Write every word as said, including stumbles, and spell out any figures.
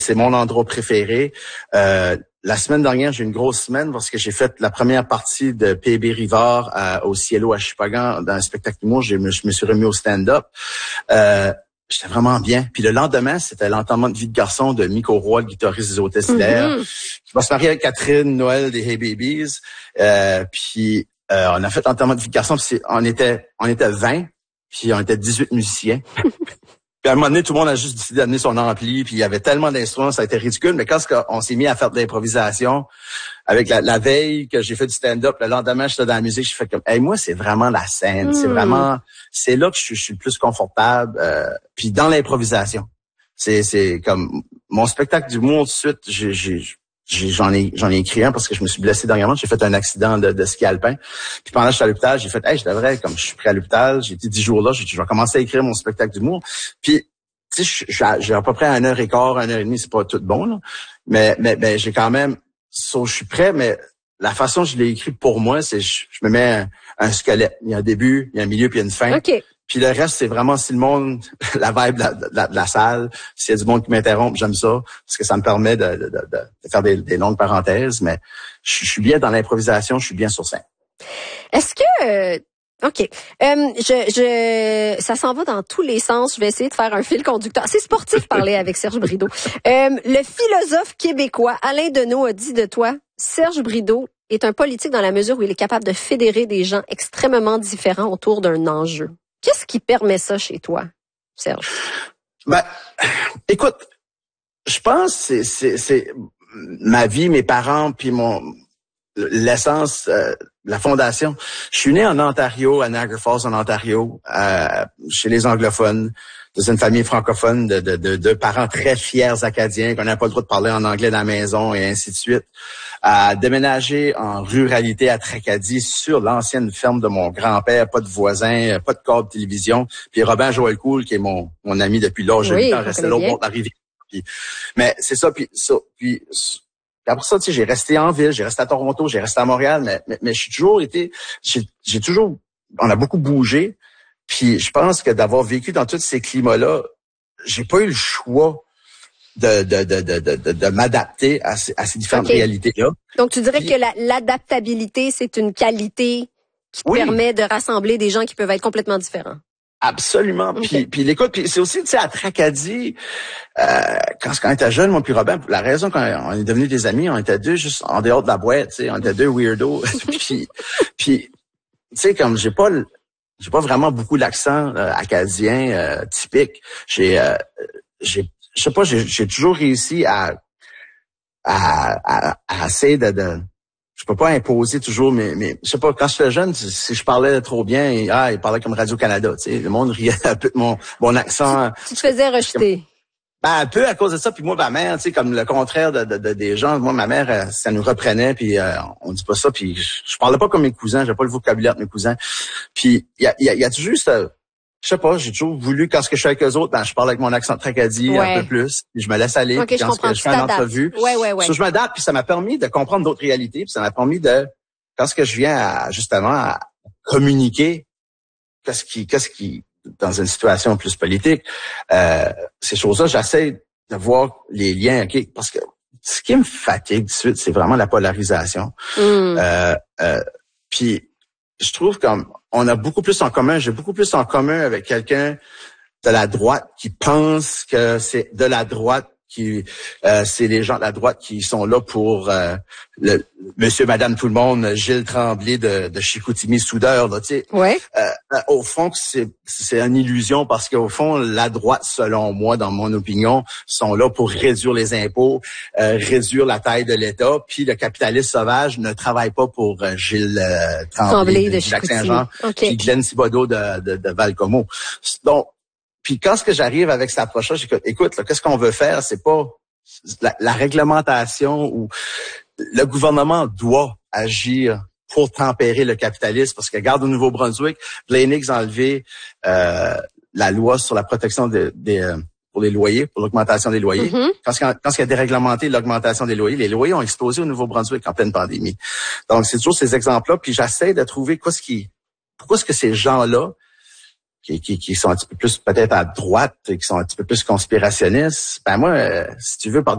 c'est mon endroit préféré. Euh, la semaine dernière, j'ai eu une grosse semaine parce que j'ai fait la première partie de P B Rivard à, au Cielo à Chupagan dans un spectacle d'humour. Je me, je me suis remis au stand-up. Euh, J'étais vraiment bien. Puis le lendemain, c'était l'enterrement de vie de garçon de Miko Roy, le guitariste des Hôtesses Hilaire, mm-hmm. qui va se marier avec Catherine Noël des Hey Babies. Euh, puis euh, on a fait l'enterrement de vie de garçon. Puis on était on était vingt, puis on était dix-huit musiciens. Puis à un moment donné, tout le monde a juste décidé d'amener son ampli, puis il y avait tellement d'instruments, ça a été ridicule. Mais quand on s'est mis à faire de l'improvisation, avec la, la veille que j'ai fait du stand-up, le lendemain, j'étais dans la musique, j'ai fait comme, hey, moi, c'est vraiment la scène, mm. c'est vraiment, c'est là que je, je suis le plus confortable. Euh, puis dans l'improvisation, c'est, c'est comme mon spectacle d'humour. Tout de suite, j'ai, j'ai, j'ai, j'en ai, j'en ai écrit un parce que je me suis blessé dernièrement. J'ai fait un accident de, de ski alpin. Puis pendant que j'étais à l'hôpital, j'ai fait, hey, je devrais, comme je suis prêt à l'hôpital, j'ai été dix jours là, j'ai, je vais commencer à écrire mon spectacle d'humour. Puis tu sais, j'ai à peu près un heure et quart, une heure et demie, c'est pas tout bon, là. Mais, mais, mais j'ai quand même, so, je suis prêt, mais la façon dont je l'ai écrit pour moi, c'est, je, je me mets un, un squelette. Il y a un début, il y a un milieu, puis il y a une fin. Okay. Puis le reste, c'est vraiment si le monde, la vibe de la, de la, de la salle, s'il y a du monde qui m'interrompt, j'aime ça, parce que ça me permet de, de, de, de faire des, des longues parenthèses, mais je, je suis bien dans l'improvisation, je suis bien sur scène. Est-ce que, euh, OK, euh, je, je, ça s'en va dans tous les sens, je vais essayer de faire un fil conducteur. C'est sportif parler avec Serge Brideau. Euh, le philosophe québécois Alain Deneau a dit de toi, Serge Brideau est un politique dans la mesure où il est capable de fédérer des gens extrêmement différents autour d'un enjeu. Qu'est-ce qui permet ça chez toi, Serge? Ben, écoute, je pense que c'est, c'est, c'est ma vie, mes parents, puis mon l'essence, euh, la fondation. Je suis né en Ontario, à Niagara Falls, en Ontario, euh, chez les anglophones, dans une famille francophone de, de, de, de parents très fiers acadiens, qu'on n'a pas le droit de parler en anglais dans la maison et ainsi de suite. À déménager en ruralité à Tracadie sur l'ancienne ferme de mon grand-père, pas de voisins, pas de câble télévision. Puis Robin Joël Cool, qui est mon, mon ami depuis l'âge de huit ans, restait là au bord de la rivière. Puis, mais c'est ça, puis ça, puis après ça, tu sais, j'ai resté en ville, j'ai resté à Toronto, j'ai resté à Montréal, mais, mais, mais je suis toujours été, j'ai, j'ai toujours, on a beaucoup bougé. Puis je pense que d'avoir vécu dans tous ces climats-là, j'ai pas eu le choix de de de de de, de m'adapter à ces, à ces différentes okay. réalités-là. Donc tu dirais Puis, que la, l'adaptabilité, c'est une qualité qui te oui. permet de rassembler des gens qui peuvent être complètement différents. Absolument. Okay. Puis, puis l'écoute, puis c'est aussi, tu sais, à Tracadie, euh, quand, quand on était jeune, moi puis Robin, la raison qu'on on est devenus des amis, on était deux juste en dehors de la boîte, tu sais, on était deux weirdos. puis, puis, tu sais, comme j'ai pas, j'ai pas vraiment beaucoup l'accent euh, acadien euh, typique. J'ai, euh, j'ai, je sais pas, j'ai, j'ai toujours réussi à, à, à, à essayer de, de je peux pas imposer toujours, mais, mais je sais pas, quand j'étais jeune, si je parlais trop bien, et, ah, il parlait comme Radio-Canada, tu sais, le monde riait un peu de mon, mon accent. Tu te faisais rejeter. Ben, un peu à cause de ça, puis moi, ma mère, tu sais, comme le contraire de, de, de des gens, moi, ma mère, ça nous reprenait, puis euh, on dit pas ça, puis je, je parlais pas comme mes cousins, j'ai pas le vocabulaire de mes cousins. Puis il y a, y a, y a toujours juste, euh, je sais pas, j'ai toujours voulu, quand je suis avec eux autres, ben, je parle avec mon accent de Tracadie ouais. un peu plus, puis je me laisse aller, okay, puis quand je, que je fais une entrevue, ouais, ouais, ouais. so, je m'adapte, puis ça m'a permis de comprendre d'autres réalités, puis ça m'a permis de, quand ce que je viens à, justement, à communiquer, qu'est-ce qui, qu'est-ce qui, dans une situation plus politique, euh, ces choses-là, j'essaie de voir les liens, ok, parce que ce qui me fatigue de suite, c'est vraiment la polarisation. Mm. Euh, euh, puis je trouve comme on a beaucoup plus en commun, j'ai beaucoup plus en commun avec quelqu'un de la droite qui pense que c'est de la droite qui euh, c'est les gens de la droite qui sont là pour euh, le monsieur madame tout le monde, Gilles Tremblay de, de Chicoutimi soudeur là, tu sais. Ouais. Euh, au fond c'est c'est une illusion parce qu'au fond la droite selon moi dans mon opinion sont là pour réduire les impôts, euh, réduire la taille de l'État, puis le capitalisme sauvage ne travaille pas pour euh, Gilles euh, Tremblay, Tremblay de, de Lac-Saint-Jean, okay. puis Glenn Thibodeau de de, de Val-Comeau. Donc puis quand ce que j'arrive avec cette approche-là, j'ai dit, écoute, là, qu'est-ce qu'on veut faire? C'est pas la, la réglementation ou le gouvernement doit agir pour tempérer le capitalisme. Parce que regarde au Nouveau-Brunswick, Blaine Hicks a enlevé euh, la loi sur la protection des, des euh, pour les loyers, pour l'augmentation des loyers. Mm-hmm. Quand, quand il a déréglementé l'augmentation des loyers, les loyers ont explosé au Nouveau-Brunswick en pleine pandémie. Donc c'est toujours ces exemples-là. Puis j'essaie de trouver quoi ce qui, pourquoi est-ce que ces gens-là Qui, qui, qui sont un petit peu plus peut-être à droite, qui sont un petit peu plus conspirationnistes, ben moi, euh, si tu veux, par